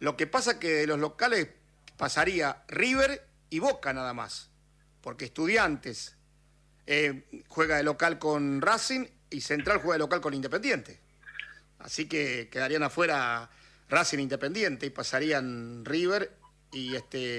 Lo que pasa que de los locales pasaría River y Boca nada más, porque Estudiantes juega de local con Racing y Central juega de local con Independiente. Así que quedarían afuera Racing Independiente y pasarían River y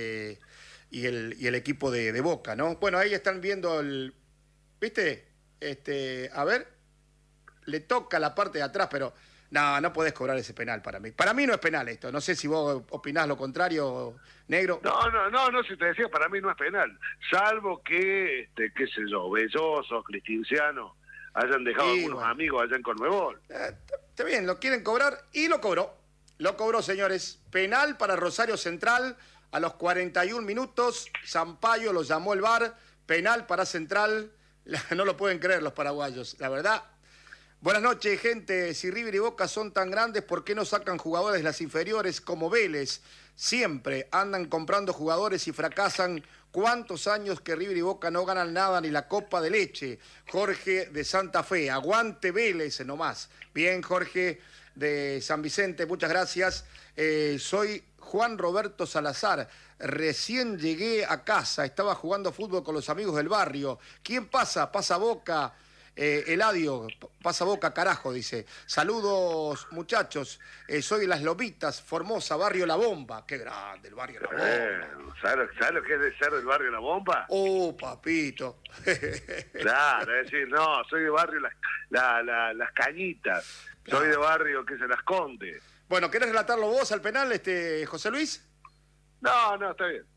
el equipo de Boca, ¿no? Bueno, ahí están viendo ¿viste? A ver, le toca la parte de atrás, pero no podés cobrar ese penal para mí. Para mí no es penal esto. No sé si vos opinás lo contrario, Negro. No, si te decía, para mí no es penal. Salvo que, qué sé yo, Belloso, Cristinciano, hayan dejado algunos amigos allá en Conmebol. Está bien, lo quieren cobrar y lo cobró. Lo cobró, señores. Penal para Rosario Central a los 41 minutos. Sampaio lo llamó el VAR. Penal para Central. No lo pueden creer los paraguayos, la verdad. Buenas noches, gente. Si River y Boca son tan grandes, ¿por qué no sacan jugadores de las inferiores como Vélez? Siempre andan comprando jugadores y fracasan. ¿Cuántos años que River y Boca no ganan nada ni la Copa de Leche? Jorge de Santa Fe. Aguante Vélez nomás. Bien, Jorge de San Vicente, muchas gracias. Soy Juan Roberto Salazar. Recién llegué a casa. Estaba jugando fútbol con los amigos del barrio. ¿Quién pasa? Pasa Boca. Eladio, pasa Boca, carajo, dice. Saludos, muchachos. Soy de Las Lomitas, Formosa, barrio La Bomba. Qué grande el barrio La Bomba. ¿Sabes lo que es de ser del barrio La Bomba? Oh, papito. Claro, es decir, no, soy de barrio Las Cañitas. Soy de barrio que se Las Condes. Bueno, ¿querés relatarlo vos al penal, José Luis? No, está bien.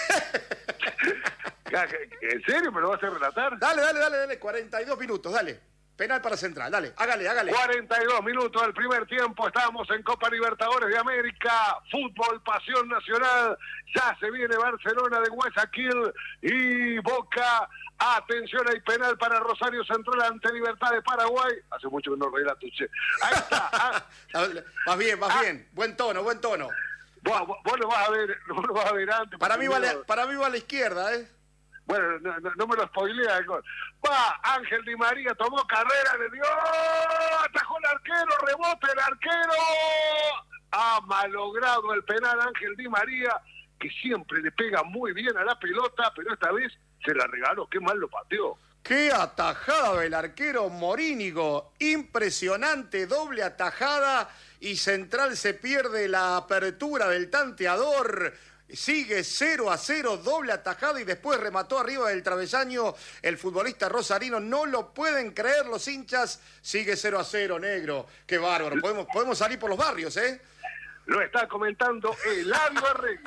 ¿En serio me lo vas a relatar? Dale, 42 minutos, dale. Penal para Central, dale, hágale. 42 minutos del primer tiempo, estamos en Copa Libertadores de América, fútbol, pasión nacional, ya se viene Barcelona de Guayaquil y Boca. Atención, hay penal para Rosario Central ante Libertad de Paraguay. Hace mucho que no relato, che. Ahí está. Vas bien. Buen tono. Vos lo vas a ver antes. Para mí va a la izquierda, ¿eh? Bueno, no me lo spoilea. Va, Ángel Di María tomó carrera, le dio, atajó el arquero, rebote el arquero. Ha malogrado el penal Ángel Di María, que siempre le pega muy bien a la pelota, pero esta vez se la regaló, qué mal lo pateó. ¡Qué atajada del arquero Morínigo! Impresionante, doble atajada y Central se pierde la apertura del tanteador. Sigue 0-0, doble atajada y después remató arriba del travesaño el futbolista rosarino. No lo pueden creer los hinchas. Sigue 0-0, Negro. ¡Qué bárbaro! Podemos salir por los barrios, ¿eh? Lo está comentando Eladio Arregui.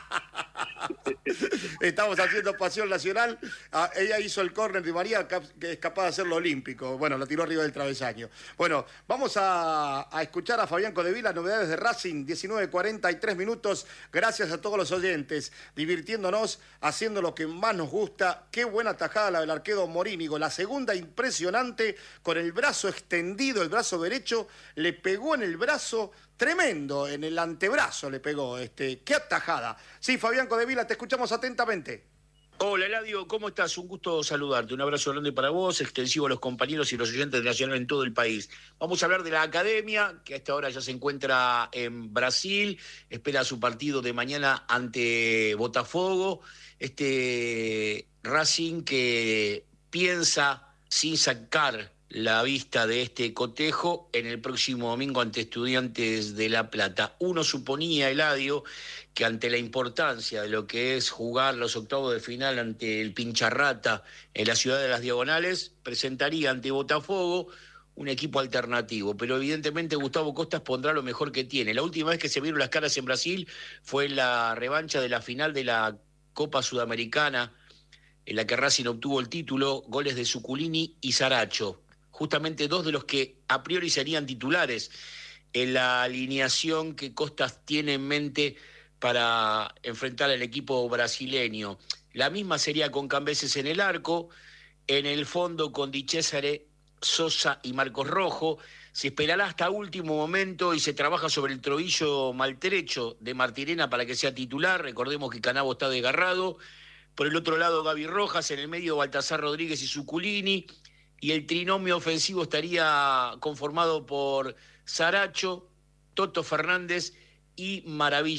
Estamos haciendo Pasión Nacional. Ella hizo el córner de María, que es capaz de hacerlo olímpico. Bueno, lo tiró arriba del travesaño. Bueno, vamos a escuchar a Fabián Codevila, novedades de Racing, 19:43 minutos. Gracias a todos los oyentes, divirtiéndonos, haciendo lo que más nos gusta. Qué buena tajada la del arquero Morínigo. La segunda impresionante, con el brazo extendido, el brazo derecho, le pegó en el brazo. Tremendo, en el antebrazo le pegó, qué atajada. Sí, Fabián Codevila, te escuchamos atentamente. Hola, Eladio, ¿cómo estás? Un gusto saludarte, un abrazo grande para vos, extensivo a los compañeros y los oyentes de Nacional en todo el país. Vamos a hablar de la Academia, que a esta hora ya se encuentra en Brasil, espera su partido de mañana ante Botafogo, Racing que piensa sin sacar la vista de este cotejo en el próximo domingo ante Estudiantes de La Plata. Uno suponía, Eladio, que ante la importancia de lo que es jugar los octavos de final ante el Pincharrata en la ciudad de las Diagonales, presentaría ante Botafogo un equipo alternativo, pero evidentemente Gustavo Costas pondrá lo mejor que tiene. La última vez que se vieron las caras en Brasil fue en la revancha de la final de la Copa Sudamericana, en la que Racing obtuvo el título, goles de Zuculini y Saracho. Justamente dos de los que a priori serían titulares en la alineación que Costas tiene en mente para enfrentar al equipo brasileño. La misma sería con Cambeses en el arco, en el fondo con Di Cesare, Sosa y Marcos Rojo. Se esperará hasta último momento y se trabaja sobre el tobillo maltrecho de Martirena para que sea titular. Recordemos que Canavo está desgarrado. Por el otro lado, Gaby Rojas, en el medio Baltasar Rodríguez y Zuculini. Y el trinomio ofensivo estaría conformado por Saracho, Toto Fernández y Maravilla.